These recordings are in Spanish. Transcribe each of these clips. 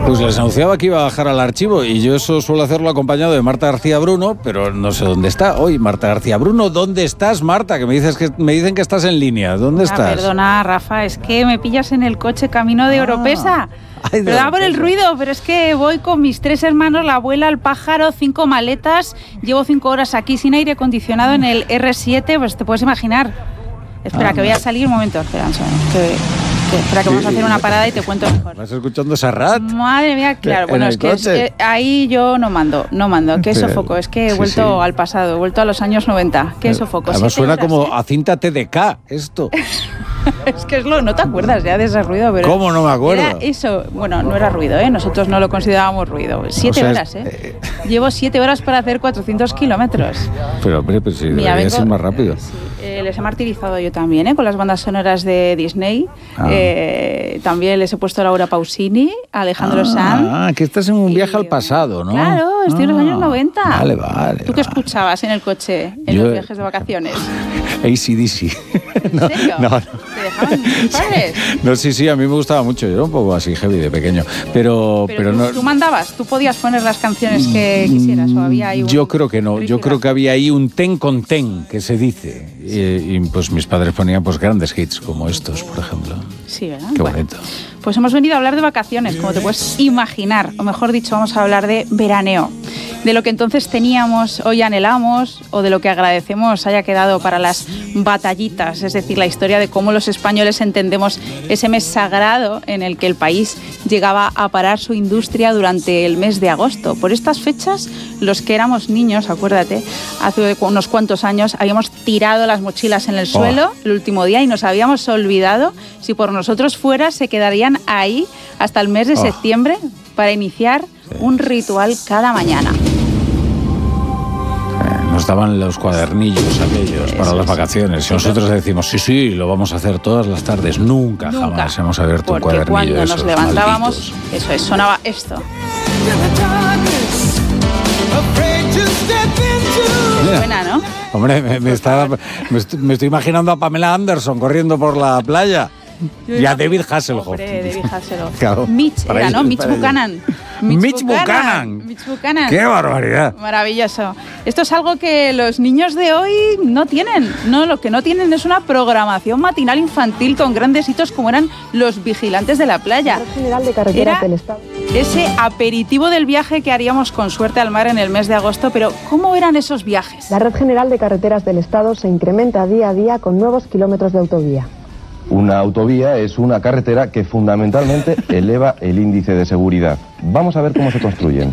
Pues les anunciaba que iba a bajar al archivo y yo eso suelo hacerlo acompañado de Marta García Bruno, pero no sé dónde está hoy. Marta García Bruno, ¿dónde estás, Marta? Que me dicen que estás en línea. ¿Dónde estás? Perdona, Rafa, es que me pillas en el coche camino de Oropesa. Perdona por el ruido, pero es que voy con mis 3 hermanos, la abuela, el pájaro, 5 maletas. Llevo 5 horas aquí sin aire acondicionado en el R7, pues te puedes imaginar. Espera, que voy a salir un momento. Espera que vamos a hacer una parada y te cuento mejor. ¿Vas escuchando Serrat? Madre mía, claro. Bueno, es que ahí yo no mando. Qué sofoco. Es que he vuelto al pasado, he vuelto a los años 90. Qué sofoco. Además suena como a cinta TDK esto. Es que no te acuerdas ya de ese ruido. Pero ¿cómo no me acuerdo? Era eso, bueno, no era ruido, Nosotros no lo considerábamos ruido. 7 horas, Llevo 7 horas para hacer 400 kilómetros. Pero, hombre, pues sí, debería ser más rápido. Les he martirizado yo también, con las bandas sonoras de Disney. También les he puesto a Laura Pausini, a Alejandro Sanz. Que estás en un viaje al pasado, ¿no? Claro, estoy en los años 90. Vale. ¿Tú qué escuchabas en el coche, en los viajes de vacaciones? AC/DC. ¿En serio? No. ¿Te dejaban tus padres? No, sí, a mí me gustaba mucho. Yo era un poco así heavy de pequeño. Pero no. ¿Tú mandabas? ¿Tú podías poner las canciones que quisieras? ¿O había ahí yo creo que no. Yo creo que había ahí un ten con ten, que se dice. Y pues mis padres ponían pues grandes hits como estos, por ejemplo. Sí, ¿verdad? Qué bonito. Pues hemos venido a hablar de vacaciones, como te puedes imaginar. O mejor dicho, vamos a hablar de veraneo. De lo que entonces teníamos, hoy anhelamos, o de lo que agradecemos haya quedado para las batallitas, es decir, la historia de cómo los españoles entendemos ese mes sagrado en el que el país llegaba a parar su industria durante el mes de agosto. Por estas fechas, los que éramos niños, acuérdate, hace unos cuantos años habíamos tirado las mochilas en el suelo el último día y nos habíamos olvidado, si por nosotros fuera, se quedarían ahí hasta el mes de septiembre para iniciar un ritual cada mañana. Nos daban los cuadernillos aquellos para las vacaciones y nosotros decimos, sí, lo vamos a hacer todas las tardes. Nunca jamás hemos abierto un cuadernillo. Porque cuando nos levantábamos, malditos. Sonaba esto. Buena, ¿no? Hombre, me estoy imaginando a Pamela Anderson corriendo por la playa. Y a David Hasselhoff. David Hasselhoff. Claro, Mitch Buchanan. Mitch Buchanan. ¡Qué barbaridad! Maravilloso. Esto es algo que los niños de hoy no tienen. No, lo que no tienen es una programación matinal infantil con grandes hitos como eran los vigilantes de la playa. General de Carreteras del Estado. Ese aperitivo del viaje que haríamos con suerte al mar en el mes de agosto, pero ¿cómo eran esos viajes? La Red General de Carreteras del Estado se incrementa día a día con nuevos kilómetros de autovía. Una autovía es una carretera que fundamentalmente eleva el índice de seguridad. Vamos a ver cómo se construyen.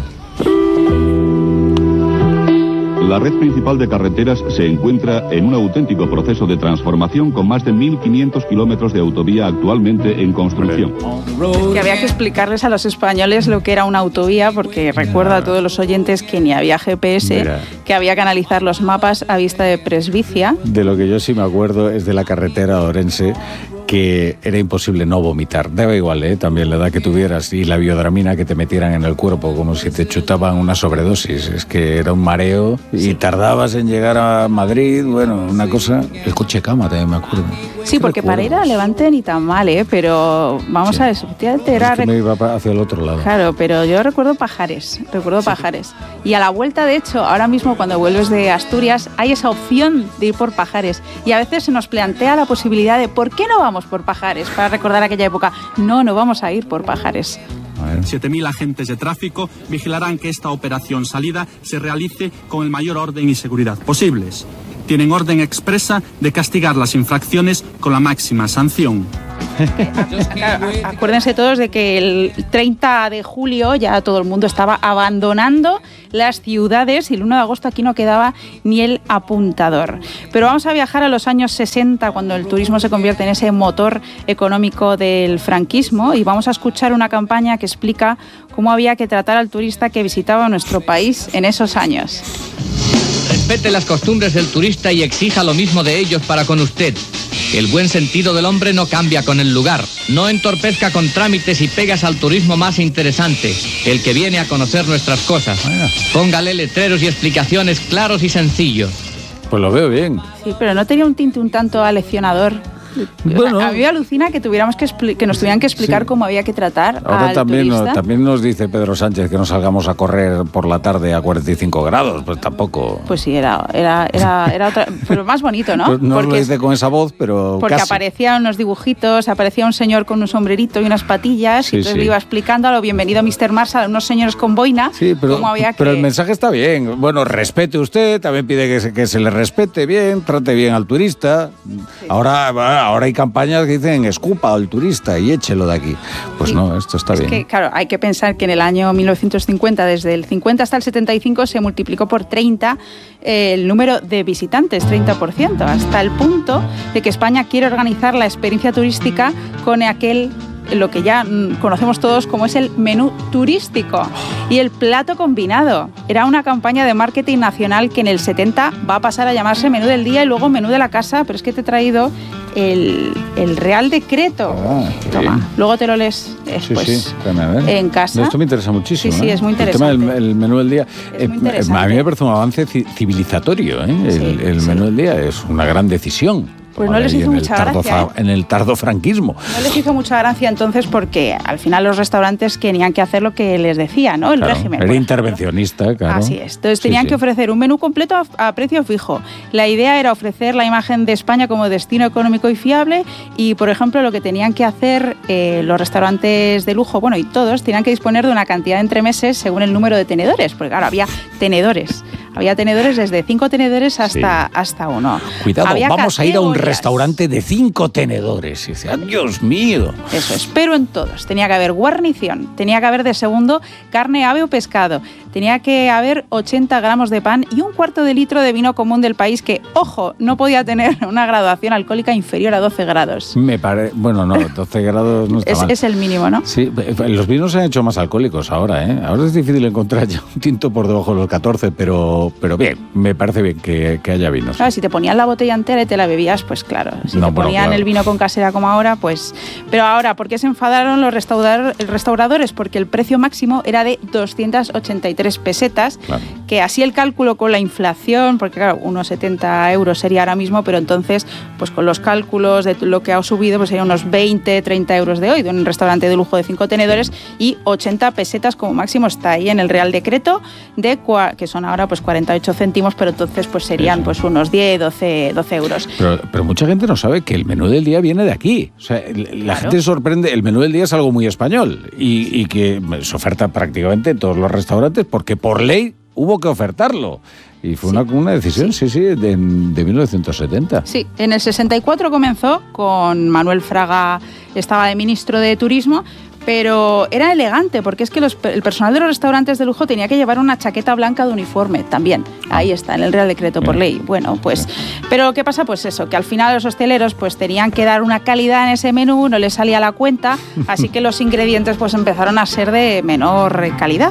La red principal de carreteras se encuentra en un auténtico proceso de transformación con más de 1.500 kilómetros de autovía actualmente en construcción. Que había que explicarles a los españoles lo que era una autovía, porque recuerdo a todos los oyentes que ni había GPS, que había que analizar los mapas a vista de presbicia. De lo que yo sí me acuerdo es de la carretera de Orense, que era imposible no vomitar. Daba igual, también la edad que tuvieras, y la biodramina que te metieran en el cuerpo, como si te chutaban una sobredosis. Es que era un mareo y tardabas en llegar a Madrid. Bueno, una cosa... El coche cama también me acuerdo. Sí, porque para ir a Levante ni tan mal, pero vamos a eso. Es que me iba hacia el otro lado. Claro, pero yo recuerdo Pajares. Y a la vuelta, de hecho, ahora mismo cuando vuelves de Asturias, hay esa opción de ir por Pajares. Y a veces se nos plantea la posibilidad de ¿por qué no vamos por Pajares? Para recordar aquella época. No vamos a ir por Pajares. 7.000 agentes de tráfico vigilarán que esta operación salida se realice con el mayor orden y seguridad posibles. Tienen orden expresa de castigar las infracciones con la máxima sanción. Acuérdense todos de que el 30 de julio ya todo el mundo estaba abandonando las ciudades y el 1 de agosto aquí no quedaba ni el apuntador. Pero vamos a viajar a los años 60, cuando el turismo se convierte en ese motor económico del franquismo, y vamos a escuchar una campaña que explica cómo había que tratar al turista que visitaba nuestro país en esos años. Respete las costumbres del turista y exija lo mismo de ellos para con usted. El buen sentido del hombre no cambia con el lugar. No entorpezca con trámites y pegas al turismo más interesante, el que viene a conocer nuestras cosas. Póngale letreros y explicaciones claros y sencillos. Pues lo veo bien. Sí, pero ¿no tenía un tinte un tanto aleccionador? Bueno, a mí me alucina que tuviéramos que nos tuvieran que explicar cómo había que tratar ahora al también turista. también nos dice Pedro Sánchez que no salgamos a correr por la tarde a 45 grados, pues tampoco. Pues sí, era otra, pero más bonito, ¿no? Pues no lo dice con esa voz, pero porque casi. aparecían unos dibujitos, aparecía un señor con un sombrerito y unas patillas, y entonces le iba explicando a lo bienvenido Mr. Marshall, unos señores con boina, cómo había que... Pero el mensaje está bien. Bueno, respete usted, también pide que se le respete bien, trate bien al turista. Sí. Ahora hay campañas que dicen escupa al turista y échelo de aquí. Pues no, esto está bien. Es que, claro, hay que pensar que en el año 1950, desde el 50 hasta el 75, se multiplicó por 30 el número de visitantes, 30%, hasta el punto de que España quiere organizar la experiencia turística con lo que ya conocemos todos como es el menú turístico y el plato combinado. Era una campaña de marketing nacional que en el 70 va a pasar a llamarse menú del día y luego menú de la casa, pero es que te he traído el Real Decreto. Toma, luego te lo lees después en casa. Esto me interesa muchísimo. Sí, es muy interesante. El tema del menú del día. A mí me parece un avance civilizatorio. El menú del día es una gran decisión. Pues no les hizo mucha gracia. En el tardofranquismo. No les hizo mucha gracia entonces porque al final los restaurantes tenían que hacer lo que les decía, ¿no? El régimen. Era intervencionista, claro. Así es. Entonces tenían que ofrecer un menú completo a precio fijo. La idea era ofrecer la imagen de España como destino económico y fiable y, por ejemplo, lo que tenían que hacer los restaurantes de lujo, bueno, y todos, tenían que disponer de una cantidad de entremeses según el número de tenedores, porque claro, había tenedores. Había tenedores desde 5 tenedores hasta 1. Cuidado, vamos a ir a un restaurante de 5 tenedores. Y dice, ¡Dios mío! Eso es, pero en todos. Tenía que haber guarnición, tenía que haber de segundo carne, ave o pescado, tenía que haber 80 gramos de pan y 1/4 de litro de vino común del país que, ojo, no podía tener una graduación alcohólica inferior a 12 grados. Bueno, no, 12 grados no está mal. Es el mínimo, ¿no? Sí, los vinos se han hecho más alcohólicos ahora, ¿eh? Ahora es difícil encontrar ya un tinto por debajo de los 14, pero bien, me parece bien que haya vinos. Claro, si te ponían la botella entera y te la bebías, pues claro. Si te ponían el vino con casera como ahora, pues... Pero ahora, ¿por qué se enfadaron los restauradores? Porque el precio máximo era de 283 pesetas, que así el cálculo con la inflación, porque claro, unos 70 euros sería ahora mismo, pero entonces, pues con los cálculos de lo que ha subido, pues serían unos 20, 30 euros de hoy, de un restaurante de lujo de 5 tenedores, y 80 pesetas como máximo está ahí en el Real Decreto, que son ahora pues 48 céntimos, pero entonces pues serían pues unos 10, 12 euros. Pero mucha gente no sabe que el menú del día viene de aquí. O sea, la gente se sorprende, el menú del día es algo muy español y que se oferta prácticamente en todos los restaurantes porque por ley hubo que ofertarlo. Y fue una decisión, de 1970. Sí, en el 64 comenzó con Manuel Fraga, estaba de ministro de Turismo, pero era elegante, porque es que el personal de los restaurantes de lujo tenía que llevar una chaqueta blanca de uniforme también. Ahí está, en el Real Decreto por ley. Bueno, pues... Pero ¿qué pasa? Pues eso, que al final los hosteleros pues tenían que dar una calidad en ese menú, no les salía la cuenta, así que los ingredientes pues empezaron a ser de menor calidad.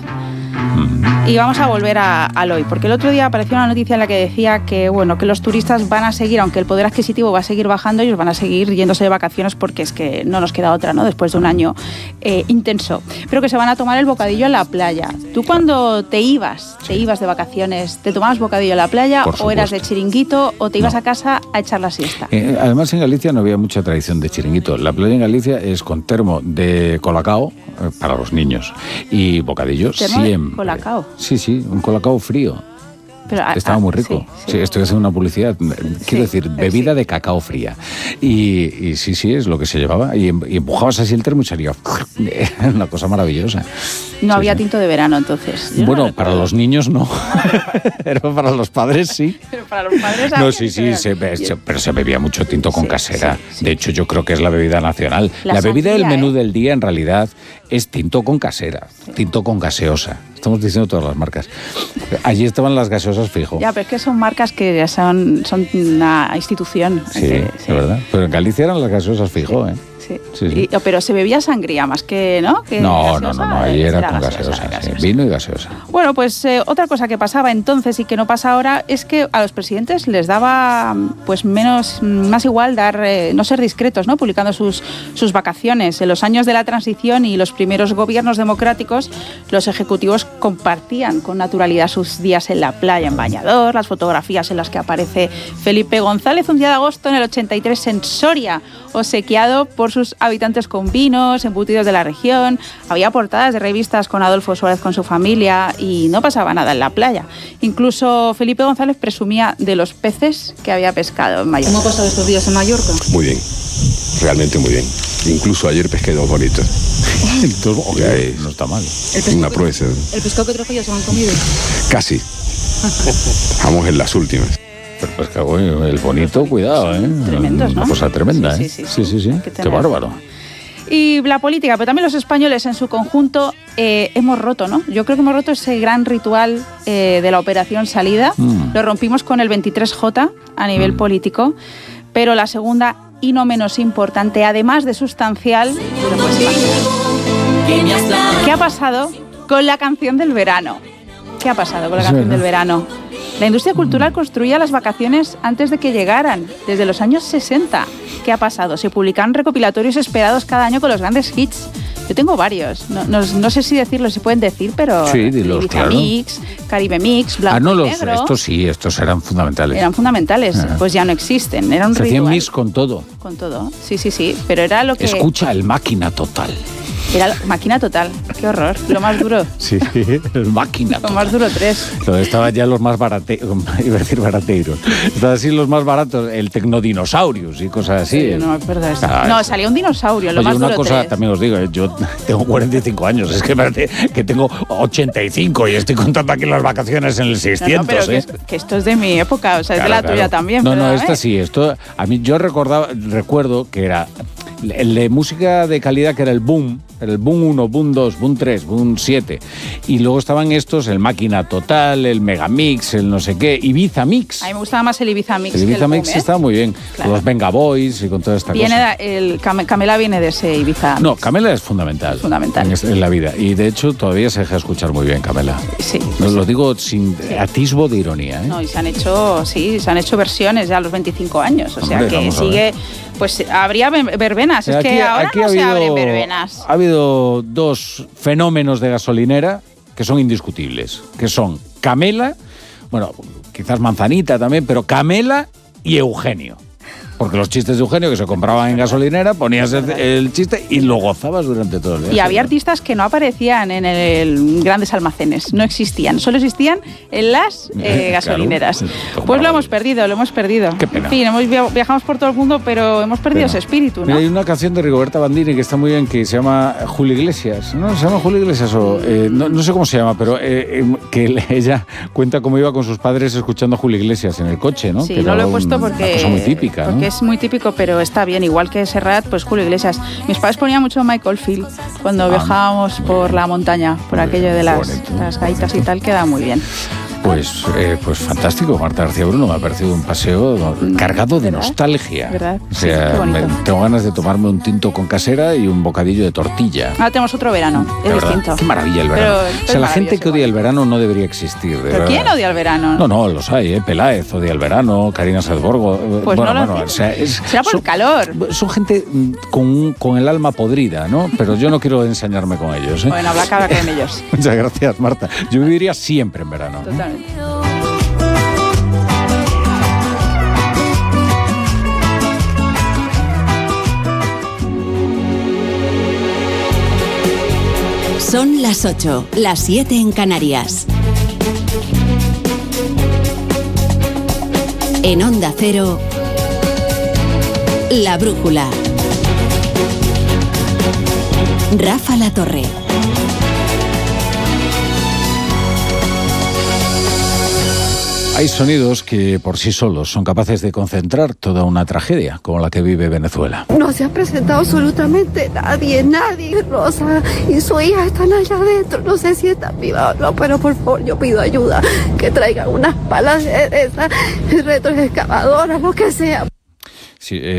Y vamos a volver al hoy, porque el otro día apareció una noticia en la que decía que, bueno, que los turistas van a seguir, aunque el poder adquisitivo va a seguir bajando, ellos van a seguir yéndose de vacaciones porque es que no nos queda otra, ¿no? Después de un año intenso. Pero que se van a tomar el bocadillo en la playa. ¿Tú cuando te ibas de vacaciones, te tomabas bocadillo en la playa o eras de chiringuito o te ibas a casa a echar la siesta? Además en Galicia no había mucha tradición de chiringuito. La playa en Galicia es con termo de colacao para los niños y bocadillo siempre. ¿Colacao? Sí, un colacao frío. Pero, estaba muy rico. Sí, estoy haciendo una publicidad. Quiero decir, bebida de cacao fría. Y sí, es lo que se llevaba. Y empujabas así el termo y salía una cosa maravillosa. No había tinto de verano, entonces. Bueno, para los niños no. Pero para los padres sí. Pero para los padres no, pero se bebía mucho tinto con casera. De hecho, yo creo que es la bebida nacional. La bebida del menú del día, en realidad, es tinto con casera. Tinto con gaseosa. Estamos diciendo todas las marcas. Allí estaban las gaseosas fijo. Ya, pero es que son marcas que ya son una institución. Sí, de verdad. Pero en Galicia eran las gaseosas fijo, ¿eh? Sí. Sí. Pero se bebía sangría más que, ¿no? Que No, gaseosa, ahí era con gaseosa. gaseosa. Sí, vino y gaseosa. Bueno, pues otra cosa que pasaba entonces y que no pasa ahora es que a los presidentes les daba pues más igual no ser discretos, ¿no? Publicando sus vacaciones. En los años de la transición y los primeros gobiernos democráticos, los ejecutivos compartían con naturalidad sus días en la playa, en bañador, las fotografías en las que aparece Felipe González un día de agosto en el 83 en Soria, obsequiado por sus habitantes con vinos, embutidos de la región. Había portadas de revistas con Adolfo Suárez con su familia y no pasaba nada en la playa. Incluso Felipe González presumía de los peces que había pescado en Mallorca. ¿Cómo ha pasado estos días en Mallorca? Muy bien, realmente muy bien. Incluso ayer pesqué 2 bonitos. Entonces, no está mal. Una proeza. ¿El pescado que trajo ya se lo han comido? Casi. Vamos en las últimas. Pero pescado, el bonito, cuidado, ¿eh? Tremendos, ¿no? Una cosa tremenda, Sí. Sí. Qué bárbaro. Y la política, pero también los españoles en su conjunto hemos roto, ¿no? Yo creo que hemos roto ese gran ritual de la operación salida. Lo rompimos con el 23J a nivel político, pero la segunda y no menos importante, además de sustancial, ¿qué ha pasado con la canción del verano? ¿Qué ha pasado con la canción del verano? La industria cultural construía las vacaciones antes de que llegaran, desde los años 60. ¿Qué ha pasado? Se publican recopilatorios esperados cada año con los grandes hits. Yo tengo varios, no sé si decirlos, se pueden decir, pero sí, dilos, Ibiza claro. Mix, Caribe Mix, Blanco y Negro. Estos eran fundamentales. Eran fundamentales, pues ya no existen. Era un se hacían ritual. mix con todo. Con todo, sí, pero era lo que... Escucha el Máquina Total. Era Máquina Total, qué horror, lo más duro. Sí, el Máquina Total. Lo más duro 3. Estaban ya los más barateros, iba a decir barateiros. Estaban así los más baratos, el Tecnodinosaurios y cosas así. Sí, no me acuerdo de eso. No, salía un dinosaurio, lo más duro 3. Una cosa, también os digo, yo tengo 45 años, es que parece que tengo 85 y estoy contando aquí las vacaciones en el 600. Pero que esto es de mi época, o sea, es de la tuya también. No, esta sí, a mí yo recuerdo que era el de música de calidad, que era el Boom 1, Boom 2, Boom 3, Boom 7. Y luego estaban estos, el Máquina Total, el Megamix, el no sé qué, Ibiza Mix. A mí me gustaba más el Ibiza Mix. El Ibiza Mix estaba muy bien, claro. Con los Venga Boys y con toda esta cosa. Camela viene de ese Ibiza Mix. No, Camela es fundamental. En la vida. Y de hecho todavía se deja escuchar muy bien Camela. Sí. Lo digo sin atisbo de ironía, ¿eh? No, y se han hecho versiones ya a los 25 años. O sea que sigue... Pues habría verbenas, es que ahora no se abren verbenas. Ha habido 2 fenómenos de gasolinera que son indiscutibles, que son Camela, bueno, quizás Manzanita también, pero Camela y Eugenio. Porque los chistes de Eugenio que se compraban en gasolinera, ponías el chiste y lo gozabas durante todo el día. Y había artistas que no aparecían en grandes almacenes, no existían, solo existían en las gasolineras. Claro, pues lo hemos perdido. Qué pena. En fin, viajamos por todo el mundo, pero hemos perdido ese espíritu, ¿no? Mira, hay una canción de Rigoberta Bandini que está muy bien, que se llama Julio Iglesias, ¿no? ¿Se llama Julio Iglesias o...? No sé cómo se llama, pero que ella cuenta cómo iba con sus padres escuchando a Julio Iglesias en el coche, ¿no? Sí, que no lo he puesto porque... Una cosa muy típica, ¿no? Es muy típico, pero está bien, igual que Serrat, pues Julio Iglesias. Mis padres ponían mucho Michael Field cuando viajábamos por la montaña, por aquello de las gaitas y tal, queda muy bien. Pues fantástico, Marta García Bruno, me ha parecido un paseo cargado de nostalgia. ¿Verdad? O sea, tengo ganas de tomarme un tinto con casera y un bocadillo de tortilla. Ahora tenemos otro verano, es distinto. Qué maravilla el verano. O sea, la gente que odia el verano no debería existir. ¿Pero quién odia el verano? No, los hay, Peláez odia el verano, Karina Sadborgo. Pues o sea, será por el calor. Son gente con el alma podrida, ¿no? Pero yo no quiero ensañarme con ellos. Bueno, habla cara con ellos. Muchas gracias, Marta. Yo viviría siempre en verano. Totalmente. Son las 8, las 7 en Canarias. En Onda Cero, La Brújula. Rafa La Torre. Hay sonidos que por sí solos son capaces de concentrar toda una tragedia como la que vive Venezuela. No se ha presentado absolutamente nadie. Rosa y su hija están allá adentro. No sé si están vivas o no, pero por favor yo pido ayuda. Que traigan unas palas de esas retroexcavadoras, lo que sea. Sí,